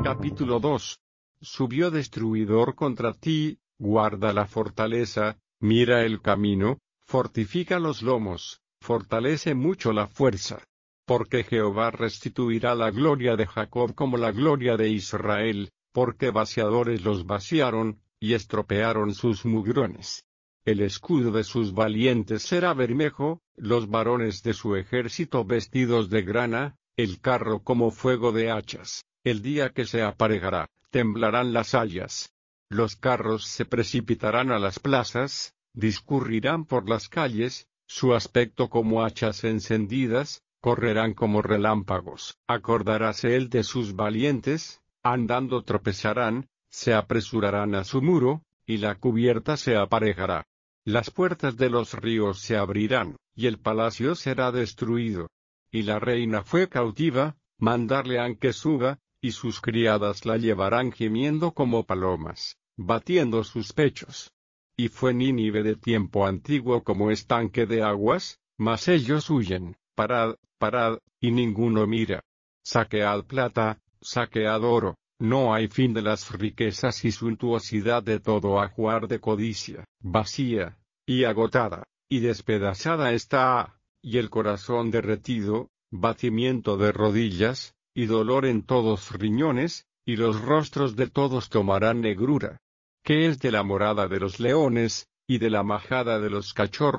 Capítulo 2. Subió destruidor contra ti, guarda la fortaleza, mira el camino, fortifica los lomos, fortalece mucho la fuerza. Porque Jehová restituirá la gloria de Jacob como la gloria de Israel, porque vaciadores los vaciaron, y estropearon sus mugrones. El escudo de sus valientes será bermejo, los varones de su ejército vestidos de grana, el carro como fuego de hachas. El día que se aparejará, temblarán las hayas. Los carros se precipitarán a las plazas, discurrirán por las calles, su aspecto como hachas encendidas, correrán como relámpagos. Acordaráse él de sus valientes, andando tropezarán, se apresurarán a su muro, y la cubierta se aparejará. Las puertas de los ríos se abrirán, y el palacio será destruido. Y la reina fue cautiva, mandarle han que suba, y sus criadas la llevarán gimiendo como palomas, batiendo sus pechos. Y fue Nínive de tiempo antiguo como estanque de aguas, mas ellos huyen. Parad, parad, y ninguno mira. Saquead plata, saquead oro, no hay fin de las riquezas y suntuosidad de todo ajuar de codicia. Vacía, y agotada, y despedazada está, y el corazón derretido, batimiento de rodillas, y dolor en todos riñones, y los rostros de todos tomarán negrura. ¿Qué es de la morada de los leones, y de la majada de los cachorros?